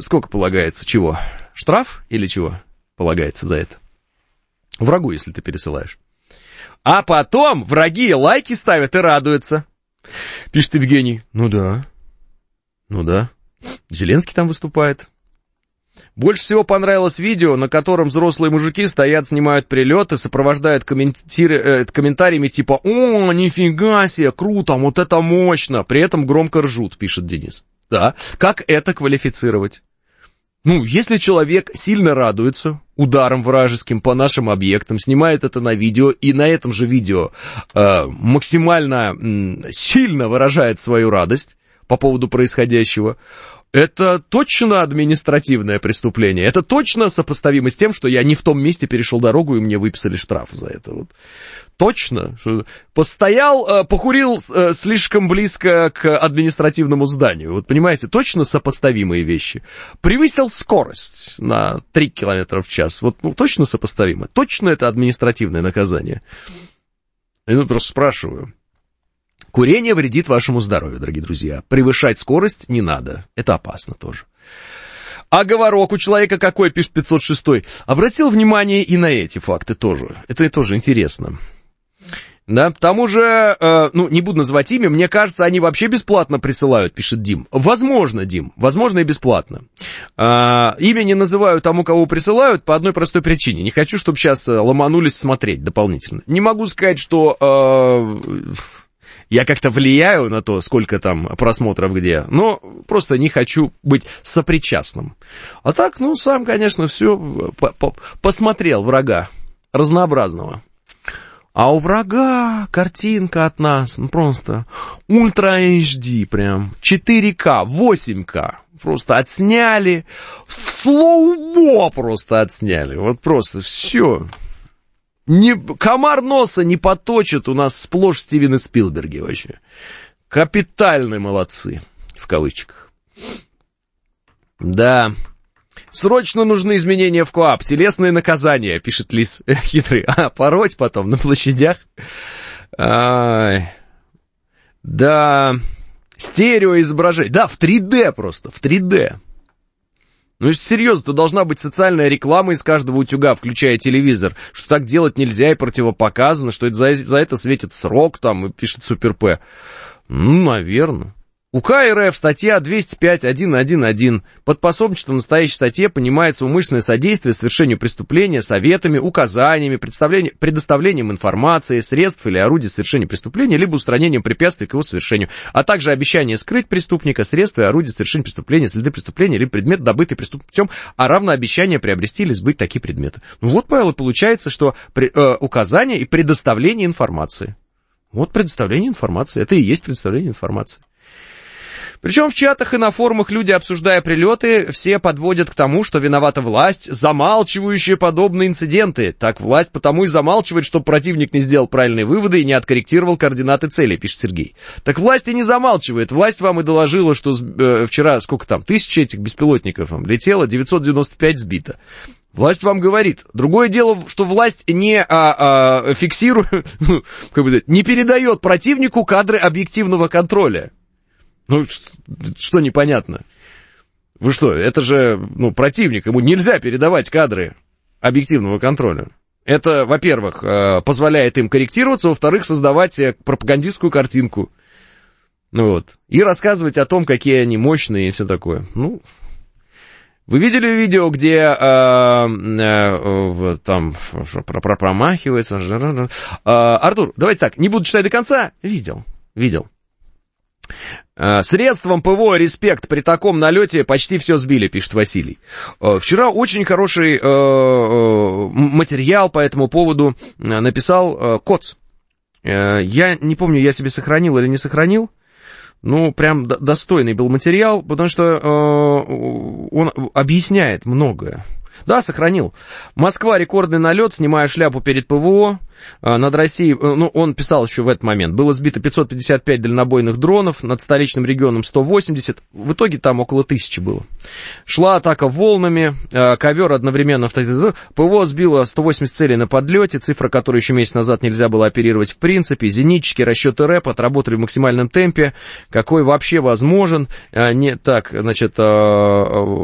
сколько полагается? Чего? Штраф или чего полагается за это? Врагу, если ты пересылаешь. А потом враги лайки ставят и радуются. Пишет Евгений. Ну да. Зеленский там выступает. Больше всего понравилось видео, на котором взрослые мужики стоят, снимают прилеты, сопровождают комментариями типа «О, нифига себе, круто, вот это мощно!» При этом громко ржут, пишет Денис. Да, как это квалифицировать? Ну, если человек сильно радуется ударом вражеским по нашим объектам, снимает это на видео, и на этом же видео максимально сильно выражает свою радость по поводу происходящего, это точно административное преступление. Это точно сопоставимо с тем, что я не в том месте перешел дорогу, и мне выписали штраф за это. Вот. Точно. Постоял, покурил слишком близко к административному зданию. Вот понимаете, точно сопоставимые вещи. Превысил скорость на 3 км в час. Вот точно сопоставимо. Точно это административное наказание. Я просто спрашиваю. Курение вредит вашему здоровью, дорогие друзья. Превышать скорость не надо. Это опасно тоже. А говорок у человека какой, пишет 506-й. Обратил внимание и на эти факты тоже. Это тоже интересно. Да, к тому же, не буду называть имя, мне кажется, они вообще бесплатно присылают, пишет Дим. Возможно, Дим, возможно и бесплатно. Имя не называю тому, кого присылают, по одной простой причине. Не хочу, чтобы сейчас ломанулись смотреть дополнительно. Не могу сказать, что... Я как-то влияю на то, сколько там просмотров где, но просто не хочу быть сопричастным. А так, сам, конечно, все посмотрел врага разнообразного. А у врага картинка от нас просто ультра HD прям, 4К, 8К. Просто отсняли, слоумо просто отсняли. Вот просто все. Комар носа не поточит, у нас сплошь Стивены Спилберги вообще. Капитальные молодцы, в кавычках. Да. Срочно нужны изменения в КоАП, телесные наказания, пишет Лис хитрый. Пороть потом на площадях. Да. Стереоизображение. Да, в 3D просто, в 3D. Если серьезно, то должна быть социальная реклама из каждого утюга, включая телевизор, что так делать нельзя и противопоказано, что это за это светит срок, там, пишет Супер П. Наверное. УК РФ, статья 205.1.1.1. Под пособничеством в настоящей статье понимается умышленное содействие совершению преступления советами, указаниями, предоставлением информации, средств или орудий совершения преступления, либо устранением препятствий к его совершению, а также обещание скрыть преступника, средства и орудия совершения преступления, следы преступления, либо предмет, добытый преступным путем, а равно обещание приобрести или сбыть такие предметы. Вот, Павел, получается, что указание и предоставление информации. Вот предоставление информации. Это и есть предоставление информации. Причем в чатах и на форумах люди, обсуждая прилеты, все подводят к тому, что виновата власть, замалчивающая подобные инциденты. Так власть потому и замалчивает, чтобы противник не сделал правильные выводы и не откорректировал координаты цели, пишет Сергей. Так власть и не замалчивает. Власть вам и доложила, что вчера, 1000 этих беспилотников летело, 995 сбито. Власть вам говорит. Другое дело, что власть не фиксирует, не передает противнику кадры объективного контроля. Что непонятно? Вы что, это же, противник, ему нельзя передавать кадры объективного контроля. Это, во-первых, позволяет им корректироваться, во-вторых, создавать пропагандистскую картинку. И рассказывать о том, какие они мощные и все такое. Вы видели видео, где там промахивается? Артур, давайте так, не буду читать до конца. Видел. Средством ПВО «Респект» при таком налете почти все сбили, пишет Василий. Вчера очень хороший материал по этому поводу написал Коц. Я не помню, я себе сохранил или не сохранил. Прям достойный был материал, потому что он объясняет многое. Да, сохранил. Москва, рекордный налет, снимая шляпу перед ПВО. Над Россией, он писал еще в этот момент, было сбито 555 дальнобойных дронов, над столичным регионом 180, в итоге там около 1000 было. Шла атака волнами, ковер одновременно, ПВО сбило 180 целей на подлете, цифра, которую еще месяц назад нельзя было оперировать в принципе, зенитчики, расчеты РЭП отработали в максимальном темпе, какой вообще возможен,